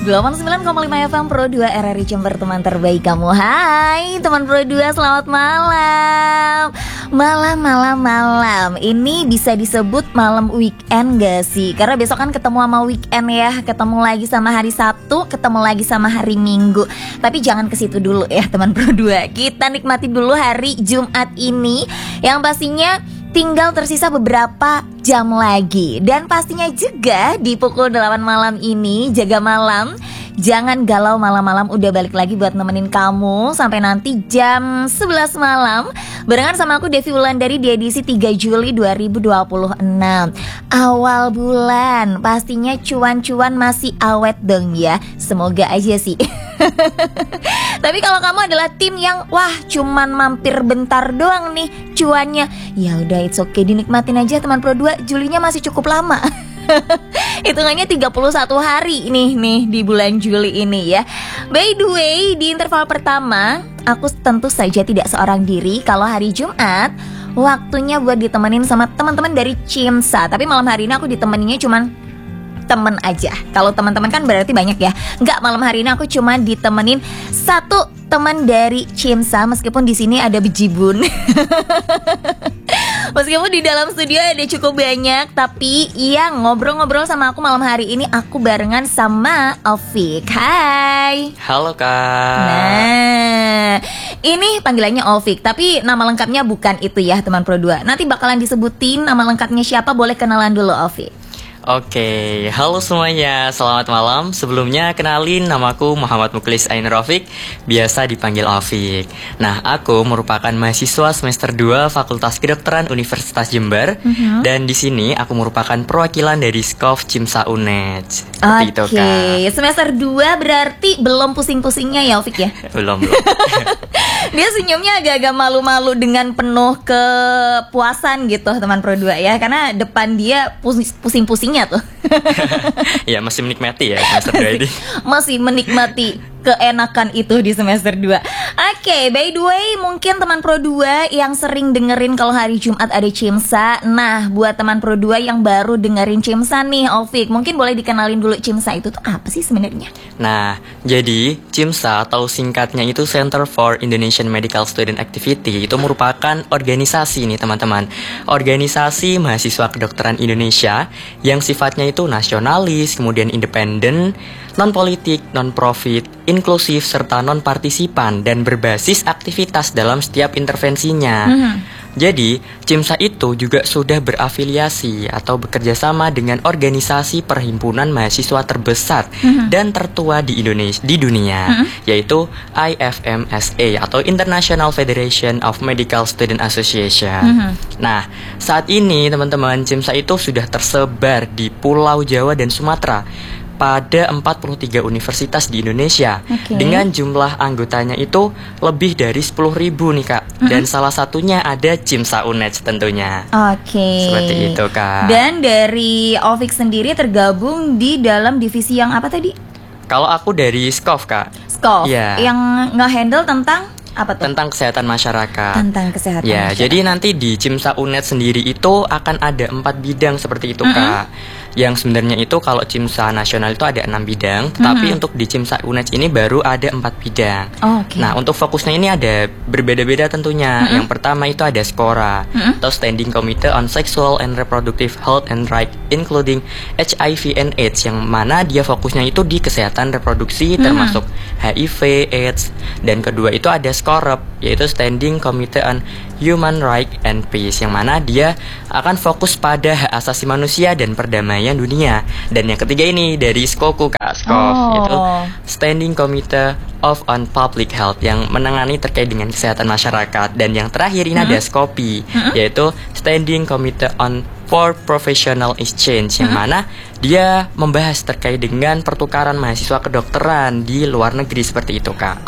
89,5 FM Pro 2 RRI Jember, teman terbaik kamu. Hai teman Pro 2, selamat malam. Malam. Ini bisa disebut malam weekend gak sih? Karena besok kan ketemu sama weekend ya. Ketemu lagi sama hari Sabtu, ketemu lagi sama hari Minggu. Tapi jangan ke situ dulu ya teman Pro 2. Kita nikmati dulu hari Jumat ini, yang pastinya tinggal tersisa beberapa jam lagi. Dan pastinya juga di pukul 8 malam ini, jaga malam, jangan galau malam-malam, udah balik lagi buat nemenin kamu sampai nanti jam 11 malam barengan sama aku Devi Wulandari di edisi 3 Juli 2026. Awal bulan, pastinya cuan-cuan masih awet dong ya. Semoga aja sih. Tapi kalau kamu adalah tim yang wah cuman mampir bentar doang nih cuannya, ya udah it's okay, dinikmatin aja teman Pro 2. Julinya masih cukup lama. Hitungannya 31 hari nih di bulan Juli ini ya. By the way, di interval pertama aku tentu saja tidak seorang diri. Kalau hari Jumat waktunya buat ditemenin sama teman-teman dari Cimsa. Tapi malam hari ini aku ditemeninnya cuman temen aja. Kalau teman-teman kan berarti banyak ya. Enggak, malam hari ini aku cuma ditemenin satu teman dari Cimsa, meskipun di sini ada bejibun. Meskipun di dalam studio ada cukup banyak, tapi yang ngobrol-ngobrol sama aku malam hari ini aku barengan sama Ovik. Hai. Halo Kak. Nah, ini panggilannya Ovik, tapi nama lengkapnya bukan itu ya teman Pro 2. Nanti bakalan disebutin nama lengkapnya siapa, boleh kenalan dulu Ovik. Oke, halo semuanya, selamat malam. Sebelumnya kenalin, namaku Muhammad Muklis Ainur Rafiq, biasa dipanggil Ovik. Nah, aku merupakan mahasiswa semester 2 Fakultas Kedokteran Universitas Jember. Dan di sini aku merupakan perwakilan dari Skov Cimsa UNED. Seperti itu, Kak. Oke, semester 2 berarti belum pusing-pusingnya ya Ovik ya? Belum. Dia senyumnya agak-agak malu-malu dengan penuh kepuasan gitu teman Pro 2 ya. Karena depan dia pusing-pusingnya tuh. Ya, masih menikmati ya semester 2 ini. Masih menikmati keenakan itu di semester 2. Oke, by the way, mungkin teman Pro 2 yang sering dengerin kalau hari Jumat ada Cimsa. Nah, buat teman Pro 2 yang baru dengerin Cimsa nih, Ovik, mungkin boleh dikenalin dulu Cimsa itu tuh apa sih sebenarnya? Nah, jadi Cimsa atau singkatnya itu Center for Indonesian Medical Student Activity. Itu merupakan organisasi nih teman-teman. Organisasi mahasiswa kedokteran Indonesia yang sifatnya itu nasionalis, kemudian independen, non-politik, non-profit, inklusif, serta non-partisipan, dan berbasis aktivitas dalam setiap intervensinya. Jadi, Cimsa itu juga sudah berafiliasi atau bekerja sama dengan organisasi perhimpunan mahasiswa terbesar dan tertua di Indonesia, di dunia, yaitu IFMSA atau International Federation of Medical Student Association. Nah, saat ini teman-teman, Cimsa itu sudah tersebar di Pulau Jawa dan Sumatera pada 43 universitas di Indonesia. Dengan jumlah anggotanya itu lebih dari 10.000 nih Kak. Dan salah satunya ada Cimsa UNED tentunya. Seperti itu Kak. Dan dari Ovik sendiri tergabung di dalam divisi yang apa tadi? Kalau aku dari Skov Kak. Skov, yang nge-handle tentang apa tuh? Tentang kesehatan masyarakat. Tentang kesehatan masyarakat. Jadi nanti di Cimsa UNED sendiri itu akan ada 4 bidang seperti itu Kak. Yang sebenarnya itu kalau Cimsa nasional itu ada 6 bidang, tapi untuk di Cimsa UNED ini baru ada 4 bidang. Nah, untuk fokusnya ini ada berbeda-beda tentunya. Yang pertama itu ada SCORA atau Standing Committee on Sexual and Reproductive Health and Rights, including HIV and AIDS, yang mana dia fokusnya itu di kesehatan reproduksi termasuk HIV, AIDS. Dan kedua itu ada SCOREP, yaitu Standing Committee on Human Rights and Peace, yang mana dia akan fokus pada hak asasi manusia dan perdamaian dunia. Dan yang ketiga ini dari SKOKU Kak, SKOF, yaitu Standing Committee on Public Health, yang menangani terkait dengan kesehatan masyarakat. Dan yang terakhir ini ada SKOPI, yaitu Standing Committee on for Professional Exchange, yang mana dia membahas terkait dengan pertukaran mahasiswa kedokteran di luar negeri, seperti itu Kak.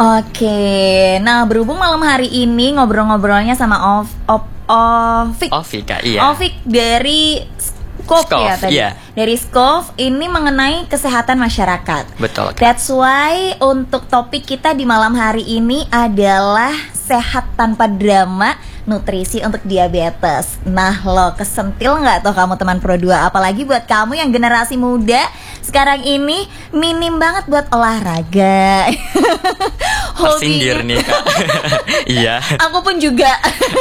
Nah berhubung malam hari ini ngobrol-ngobrolnya sama Ovik Kak, iya. Ovik dari Skov ya tadi. Iya. Dari Skov ini mengenai kesehatan masyarakat. Betul. That's why untuk topik kita di malam hari ini adalah sehat tanpa drama, nutrisi untuk diabetes. Nah lo kesentil nggak tuh kamu teman Pro 2? Apalagi buat kamu yang generasi muda sekarang ini minim banget buat olahraga. Tersindir nih Kak. Iya. Aku pun juga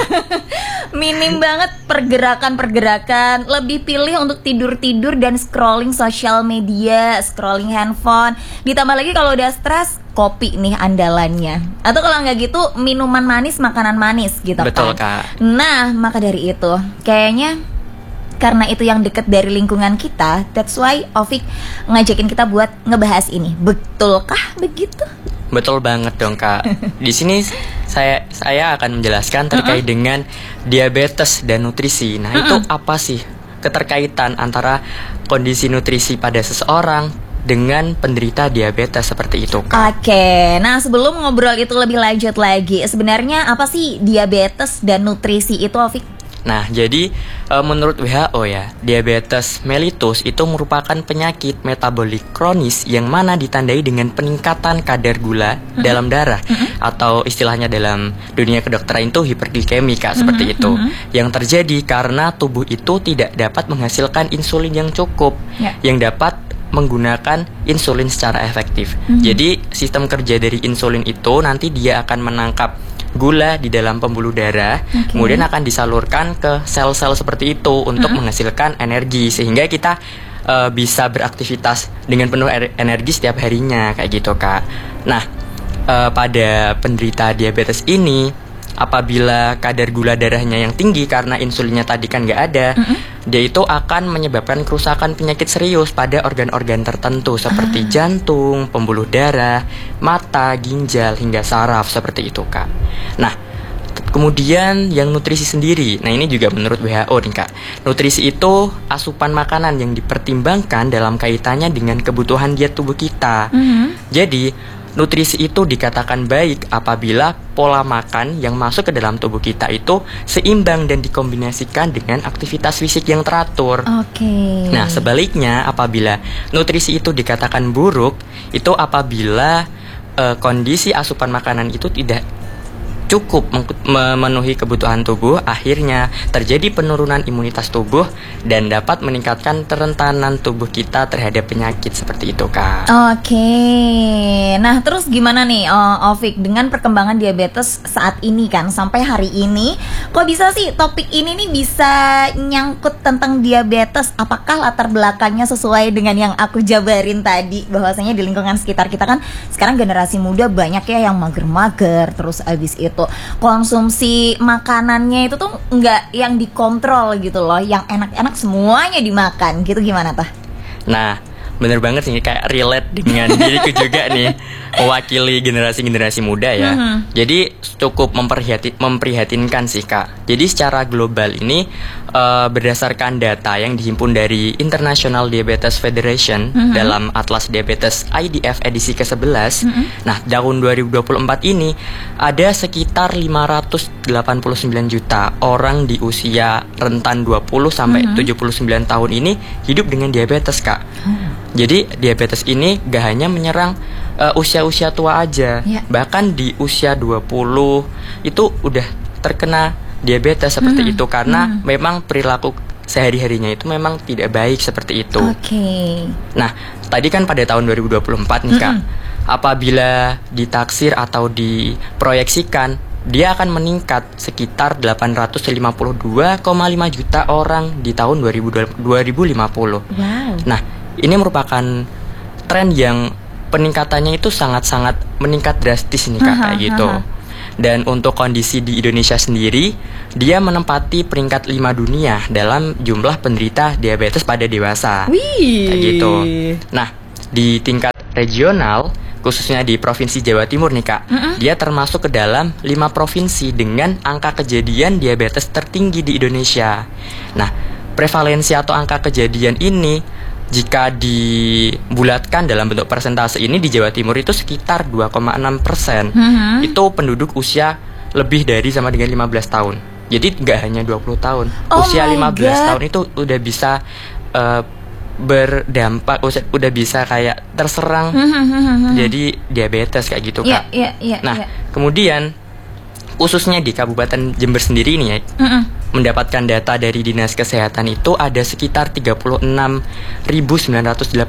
minim banget pergerakan-pergerakan. Lebih pilih untuk tidur-tidur dan scrolling sosial media, scrolling handphone. Ditambah lagi kalau udah stres, kopi nih andalannya. Atau kalau nggak gitu minuman manis, makanan manis gitu. Betul kan. Kak. Nah maka dari itu kayaknya karena itu yang deket dari lingkungan kita, that's why Ovik ngajakin kita buat ngebahas ini. Betulkah begitu? Betul banget dong Kak. Di sini saya akan menjelaskan terkait dengan diabetes dan nutrisi. Nah, itu apa sih keterkaitan antara kondisi nutrisi pada seseorang dengan penderita diabetes seperti itu Kak? Oke, nah sebelum ngobrol itu lebih lanjut lagi, sebenarnya apa sih diabetes dan nutrisi itu, Ovik? Nah, jadi menurut WHO ya, diabetes mellitus itu merupakan penyakit metabolik kronis yang mana ditandai dengan peningkatan kadar gula dalam darah atau istilahnya dalam dunia kedokteran itu hiperglikemi Kak, seperti itu. Yang terjadi karena tubuh itu tidak dapat menghasilkan insulin yang cukup yang dapat menggunakan insulin secara efektif. Jadi sistem kerja dari insulin itu nanti dia akan menangkap gula di dalam pembuluh darah, kemudian akan disalurkan ke sel-sel seperti itu untuk menghasilkan energi sehingga kita bisa beraktivitas dengan penuh energi setiap harinya kayak gitu Kak. Nah, pada penderita diabetes ini apabila kadar gula darahnya yang tinggi karena insulinnya tadi kan nggak ada, dia itu akan menyebabkan kerusakan penyakit serius pada organ-organ tertentu seperti jantung, pembuluh darah, mata, ginjal, hingga saraf seperti itu Kak. Nah, kemudian yang nutrisi sendiri, nah ini juga menurut WHO nih Kak. Nutrisi itu asupan makanan yang dipertimbangkan dalam kaitannya dengan kebutuhan diet tubuh kita. Jadi nutrisi itu dikatakan baik apabila pola makan yang masuk ke dalam tubuh kita itu seimbang dan dikombinasikan dengan aktivitas fisik yang teratur. Nah, sebaliknya apabila nutrisi itu dikatakan buruk, itu apabila kondisi asupan makanan itu tidak cukup memenuhi kebutuhan tubuh, akhirnya terjadi penurunan imunitas tubuh dan dapat meningkatkan kerentanan tubuh kita terhadap penyakit seperti itu Kak. Nah terus gimana nih Ovik dengan perkembangan diabetes saat ini kan sampai hari ini, kok bisa sih topik ini nih bisa nyangkut tentang diabetes? Apakah latar belakangnya sesuai dengan yang aku jabarin tadi, bahwasanya di lingkungan sekitar kita kan sekarang generasi muda banyak ya yang mager-mager, terus abis itu konsumsi makanannya itu tuh nggak yang dikontrol gitu loh, yang enak-enak semuanya dimakan gitu, gimana tuh? Nah, bener banget sih, kayak relate dengan diriku juga nih, mewakili generasi-generasi muda ya. Jadi cukup memprihatinkan sih Kak. Jadi secara global ini berdasarkan data yang dihimpun dari International Diabetes Federation dalam Atlas Diabetes IDF edisi ke-11. Nah, tahun 2024 ini ada sekitar 589 juta orang di usia rentan 20 sampai 79 tahun ini hidup dengan diabetes Kak. Jadi diabetes ini gak hanya menyerang usia-usia tua aja, bahkan di usia 20 itu udah terkena diabetes seperti itu karena memang perilaku sehari-harinya itu memang tidak baik seperti itu. Nah, tadi kan pada tahun 2024 nih Kak, apabila ditaksir atau diproyeksikan dia akan meningkat sekitar 852,5 juta orang di tahun 2050. Nah, ini merupakan tren yang peningkatannya itu sangat-sangat meningkat drastis nih Kak, kayak gitu. Dan untuk kondisi di Indonesia sendiri, dia menempati peringkat 5 dunia dalam jumlah penderita diabetes pada dewasa. Kayak gitu. Nah, di tingkat regional, khususnya di Provinsi Jawa Timur nih Kak, dia termasuk ke dalam 5 provinsi dengan angka kejadian diabetes tertinggi di Indonesia. Nah, prevalensi atau angka kejadian ini jika dibulatkan dalam bentuk persentase ini di Jawa Timur itu sekitar 2,6%. Itu penduduk usia lebih dari sama dengan 15 tahun. Jadi nggak hanya 20 tahun. Usia 15 tahun itu udah bisa berdampak, udah bisa kayak terserang jadi diabetes kayak gitu Kak. Nah kemudian khususnya di Kabupaten Jember sendiri ini ya, mendapatkan data dari Dinas Kesehatan itu ada sekitar 36.988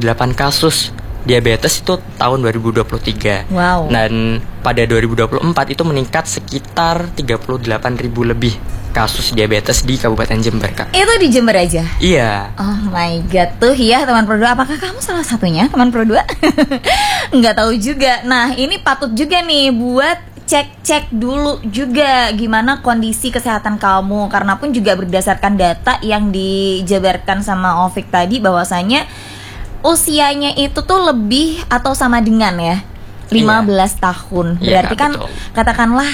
kasus diabetes itu tahun 2023. Wow. Dan pada 2024 itu meningkat sekitar 38.000 lebih kasus diabetes di Kabupaten Jember Kak. Itu di Jember aja? Iya. Oh my god, tuh ya teman Pro 2. Apakah kamu salah satunya teman Pro 2? Nggak tahu juga. Nah ini patut juga nih buat cek dulu juga gimana kondisi kesehatan kamu, karena pun juga berdasarkan data yang dijabarkan sama Ovik tadi bahwasanya usianya itu tuh lebih atau sama dengan ya 15 tahun. Berarti kan betul. Katakanlah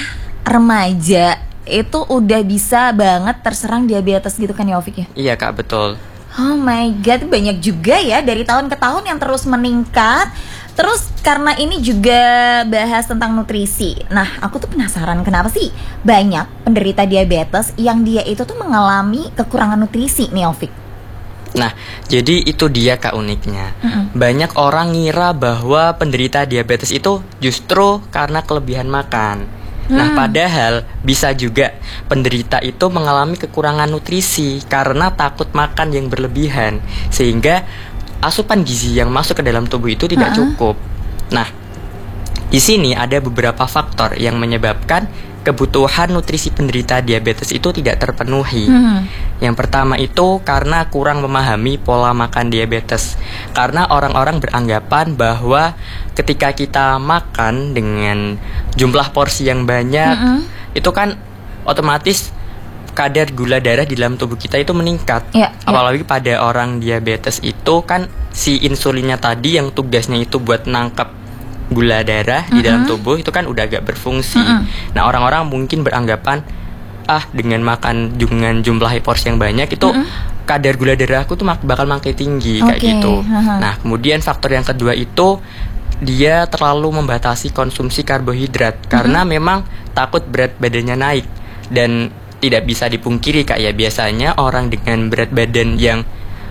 remaja itu udah bisa banget terserang diabetes gitu kan ya Ovik ya? Iya Kak, betul. Oh my god, banyak juga ya dari tahun ke tahun yang terus meningkat. Terus karena ini juga bahas tentang nutrisi. Nah, aku tuh penasaran kenapa sih banyak penderita diabetes yang dia itu tuh mengalami kekurangan nutrisi nih Ovik. Nah, jadi itu dia Kak uniknya. Banyak orang ngira bahwa penderita diabetes itu justru karena kelebihan makan. Nah, padahal bisa juga penderita itu mengalami kekurangan nutrisi karena takut makan yang berlebihan, sehingga asupan gizi yang masuk ke dalam tubuh itu tidak cukup. Nah, di sini ada beberapa faktor yang menyebabkan kebutuhan nutrisi penderita diabetes itu tidak terpenuhi. Yang pertama itu karena kurang memahami pola makan diabetes. Karena orang-orang beranggapan bahwa ketika kita makan dengan jumlah porsi yang banyak, itu kan otomatis kadar gula darah di dalam tubuh kita itu meningkat. Apalagi pada orang diabetes itu kan si insulinnya tadi yang tugasnya itu buat nangkap gula darah di dalam tubuh itu kan udah agak berfungsi. Nah, orang-orang mungkin beranggapan dengan makan dengan jumlah porsi yang banyak itu kadar gula darahku tuh bakal makin tinggi kayak gitu. Nah, kemudian faktor yang kedua itu dia terlalu membatasi konsumsi karbohidrat karena memang takut berat badannya naik. Dan tidak bisa dipungkiri Kak ya, biasanya orang dengan berat badan yang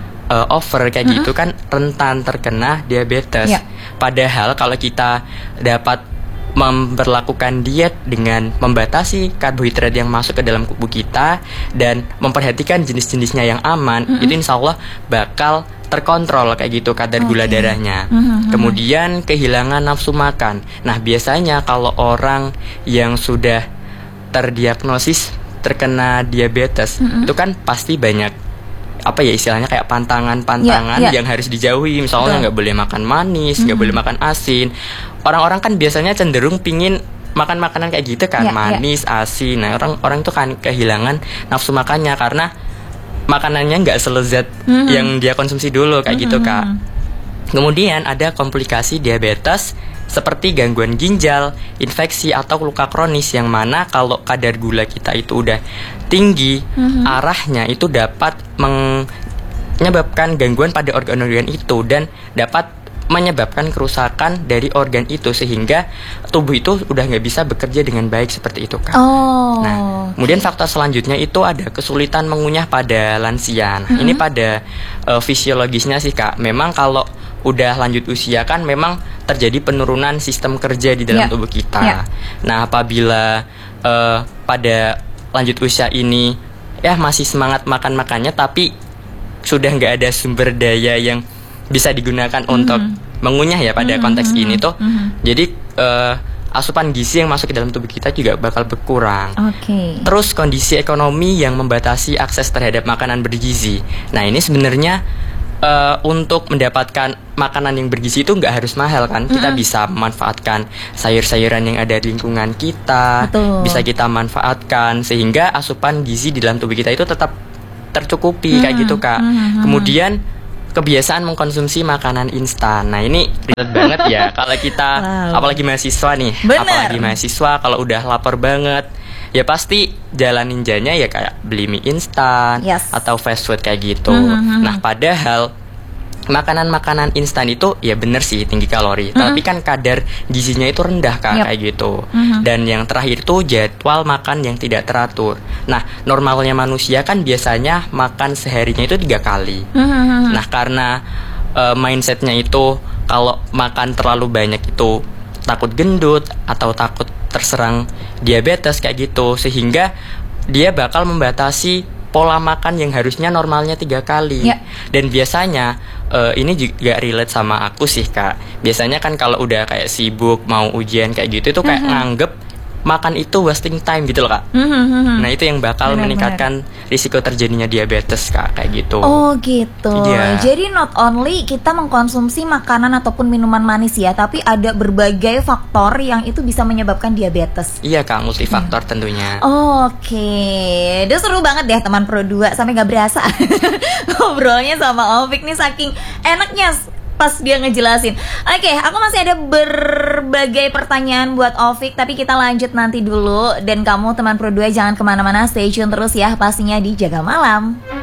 over kayak gitu kan rentan terkena diabetes. Padahal kalau kita dapat memperlakukan diet dengan membatasi karbohidrat yang masuk ke dalam tubuh kita dan memperhatikan jenis-jenisnya yang aman, itu insya Allah bakal terkontrol kayak gitu kadar gula darahnya. Kemudian kehilangan nafsu makan. Nah, biasanya kalau orang yang sudah terdiagnosis terkena diabetes itu kan pasti banyak istilahnya kayak pantangan yang harus dijauhi. Misalnya nggak boleh makan manis, nggak boleh makan asin. Orang-orang kan biasanya cenderung pingin makan makanan kayak gitu kan, manis, asin. Nah, orang itu kan kehilangan nafsu makannya karena makanannya nggak selezat yang dia konsumsi dulu kayak gitu Kak. Kemudian ada komplikasi diabetes seperti gangguan ginjal, infeksi atau luka kronis yang mana kalau kadar gula kita itu udah tinggi, arahnya itu dapat menyebabkan gangguan pada organ-organ itu dan dapat menyebabkan kerusakan dari organ itu sehingga tubuh itu udah nggak bisa bekerja dengan baik seperti itu Kak. Nah, kemudian faktor selanjutnya itu ada kesulitan mengunyah pada lansia. Nah, ini pada fisiologisnya sih Kak. Memang kalau udah lanjut usia kan memang terjadi penurunan sistem kerja di dalam tubuh kita. Nah, apabila pada lanjut usia ini masih semangat makannya tapi sudah nggak ada sumber daya yang bisa digunakan untuk mengunyah ya pada konteks ini tuh. Jadi asupan gizi yang masuk ke dalam tubuh kita juga bakal berkurang. Terus kondisi ekonomi yang membatasi akses terhadap makanan bergizi. Nah, ini sebenarnya untuk mendapatkan makanan yang bergizi itu nggak harus mahal kan. Kita bisa memanfaatkan sayur-sayuran yang ada di lingkungan kita. Bisa kita manfaatkan sehingga asupan gizi di dalam tubuh kita itu tetap tercukupi kayak gitu Kak. Kemudian kebiasaan mengkonsumsi makanan instan. Nah, ini ribet banget ya kalau kita apalagi mahasiswa nih. Apalagi mahasiswa kalau udah lapar banget ya pasti jalan ninjanya ya kayak beli mie instan atau fast food kayak gitu. Nah, padahal makanan-makanan instan itu ya bener sih tinggi kalori, tapi kan kadar gizinya itu rendah Kak, kayak gitu. Dan yang terakhir tuh jadwal makan yang tidak teratur. Nah, normalnya manusia kan biasanya makan seharinya itu 3 kali. Nah, karena mindsetnya itu kalau makan terlalu banyak itu takut gendut atau takut terserang diabetes kayak gitu, sehingga dia bakal membatasi pola makan yang harusnya normalnya 3 kali. Dan biasanya ini juga relate sama aku sih Kak. Biasanya kan kalau udah kayak sibuk mau ujian kayak gitu itu kayak nganggep makan itu wasting time gitu loh Kak. Nah itu yang bakal meningkatkan risiko terjadinya diabetes Kak, kayak gitu. Oh gitu. Jadi not only kita mengkonsumsi makanan ataupun minuman manis ya, tapi ada berbagai faktor yang itu bisa menyebabkan diabetes. Iya Kak, multifaktor tentunya. Oke. Udah seru banget deh teman Pro 2, sampai gak berasa ngobrolnya sama Ovik nih saking enaknya pas dia ngejelasin. Oke, aku masih ada berbagai pertanyaan buat Ovik, tapi kita lanjut nanti dulu. Dan kamu teman Pro 2 jangan kemana-mana, stay tune terus ya, pastinya di Jaga Malam.